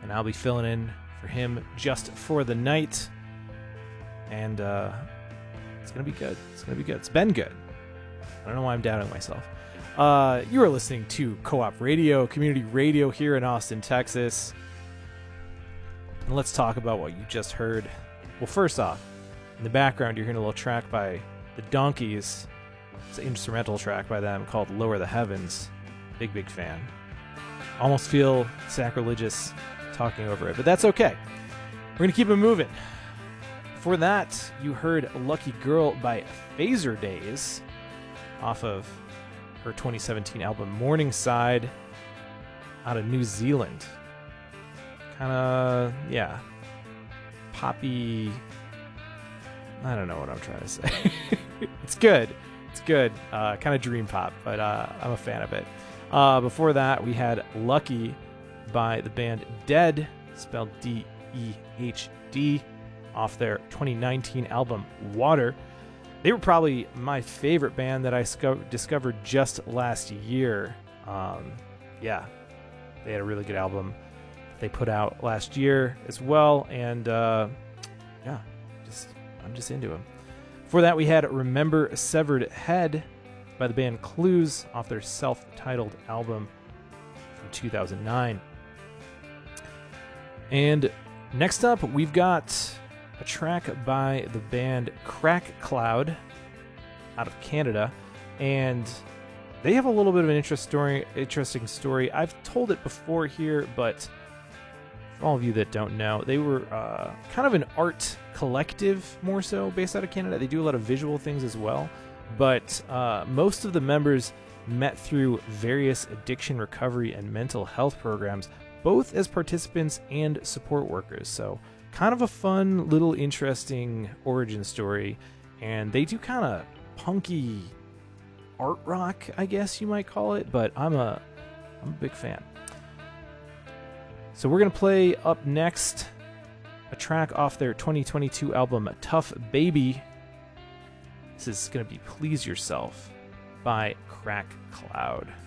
and I'll be filling in for him just for the night. And it's going to be good. It's going to be good. It's been good. I don't know why I'm doubting myself. You are listening to Co-op Radio, community radio here in Austin, Texas. And let's talk about what you just heard. Well, first off, in the background, you're hearing a little track by the Donkeys. It's an instrumental track by them called Lower the Heavens. Big fan. Almost feel sacrilegious talking over it, but that's okay. We're going to keep it moving. Before that, you heard Lucky Girl by Phaser Days off of her 2017 album Morningside out of New Zealand. Kind of, yeah, poppy. I don't know what I'm trying to say. It's good. It's good. Kind of dream pop, but I'm a fan of it. Before that, we had Lucky by the band Dead, spelled D-E-H-D, off their 2019 album Water. They were probably my favorite band that I discovered just last year. Yeah, they had a really good album they put out last year as well, and yeah, I'm just into them. Before that, we had Remember Severed Head by the band Clues off their self-titled album from 2009. And next up, we've got a track by the band Crack Cloud out of Canada, and they have a little bit of an interesting story. I've told it before here, but for all of you that don't know, they were kind of an art collective, more so, based out of Canada. They do a lot of visual things as well, but most of the members met through various addiction recovery and mental health programs, both as participants and support workers. So kind of a fun, little interesting origin story, and they do kind of punky art rock, I guess you might call it, but I'm a big fan. So we're going to play up next a track off their 2022 album Tough Baby. This is going to be Please Yourself by Crack Cloud.